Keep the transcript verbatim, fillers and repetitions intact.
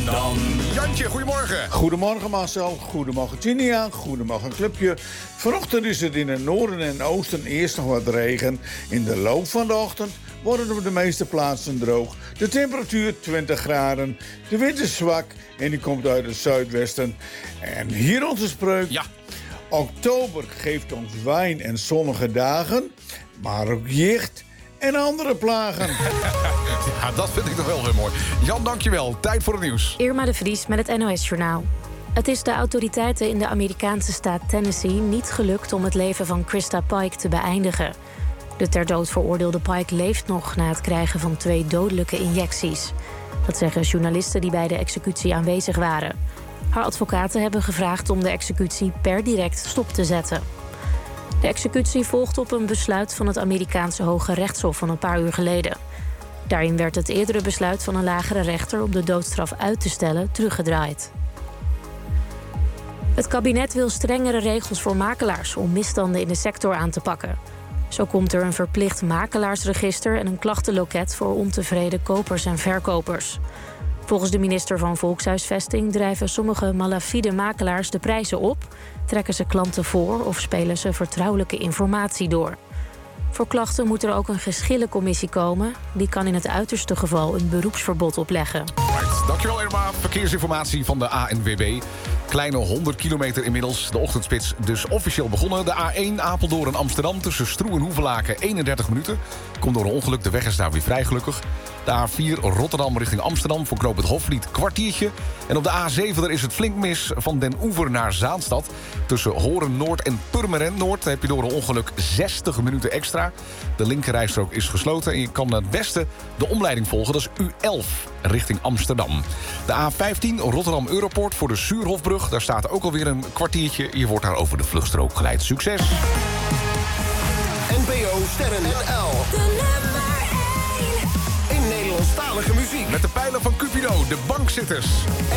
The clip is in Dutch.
dan. Jantje, goedemorgen. Goedemorgen Marcel, goedemorgen Tinia, goedemorgen Clubje. Vanochtend is het in het noorden en oosten eerst nog wat regen. In de loop van de ochtend worden het op de meeste plaatsen droog. De temperatuur twintig graden. De wind is zwak en die komt uit het zuidwesten. En hier onze spreuk. Ja. Oktober geeft ons wijn en zonnige dagen, maar ook jicht en andere plagen. Ja, dat vind ik toch wel heel mooi. Jan, dankjewel. Tijd voor het nieuws. Irma de Vries met het N O S-journaal. Het is de autoriteiten in de Amerikaanse staat Tennessee niet gelukt om het leven van Krista Pike te beëindigen. De ter dood veroordeelde Pike leeft nog na het krijgen van twee dodelijke injecties. Dat zeggen journalisten die bij de executie aanwezig waren. Haar advocaten hebben gevraagd om de executie per direct stop te zetten. De executie volgt op een besluit van het Amerikaanse Hoge Rechtshof van een paar uur geleden. Daarin werd het eerdere besluit van een lagere rechter om de doodstraf uit te stellen teruggedraaid. Het kabinet wil strengere regels voor makelaars om misstanden in de sector aan te pakken. Zo komt er een verplicht makelaarsregister en een klachtenloket voor ontevreden kopers en verkopers. Volgens de minister van Volkshuisvesting drijven sommige malafide makelaars de prijzen op, trekken ze klanten voor of spelen ze vertrouwelijke informatie door. Voor klachten moet er ook een geschillencommissie komen. Die kan in het uiterste geval een beroepsverbod opleggen. Right. Dankjewel Irma. Verkeersinformatie van de A N W B. Kleine honderd kilometer inmiddels. De ochtendspits dus officieel begonnen. De A één Apeldoorn Amsterdam tussen Stroe en Hoevelaken eenendertig minuten. Komt door een ongeluk. De weg is daar weer vrij gelukkig. De A vier Rotterdam richting Amsterdam voor knooppunt Hofvliet kwartiertje. En op de A zeven is het flink mis van Den Oever naar Zaanstad. Tussen Horen Noord en Purmerend Noord heb je door een ongeluk zestig minuten extra. De linkerrijstrook is gesloten en je kan het beste de omleiding volgen. Dat is U elf richting Amsterdam. De A vijftien Rotterdam Europoort voor de Suurhofbrug. Daar staat ook alweer een kwartiertje. Je wordt daar over de vluchtstrook geleid. Succes! N P O Sterren N L. De nummer één. In Nederlandstalige muziek. Met de pijlen van Cupido, de bankzitters.